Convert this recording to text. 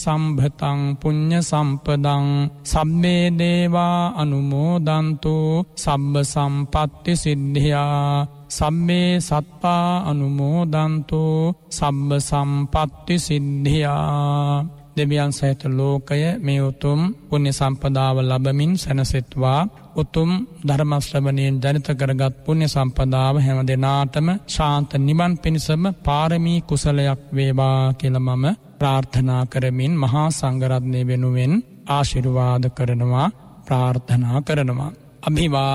සම්භතං පුඤ්ඤ සම්පදං සම්මේ දේවා අනුමෝදන්තු සබ්බ සම්පත්ති සිද්ධියා සම්මේ සත්තා අනුමෝදන්තු සබ්බ සම්පත්ති සිද්ධියා. දෙවියන් සහිත ලෝකය මේ උතුම් පුණ්‍ය සම්පදාව ලැබමින් සැනසෙත්වා. උතුම් ධර්ම ශ්‍රවණයෙන් ජනිත කරගත් පුණ්‍ය සම්පදාව හැම දිනාටම ශාන්ත නිවන් පිණසම පාරමී කුසලයක් වේවා කියලා මම ප්‍රාර්ථනා කරමින් මහා සංඝරත්නය වෙනුවෙන් ආශිර්වාද කරනවා ප්‍රාර්ථනා කරනවා. අභිවා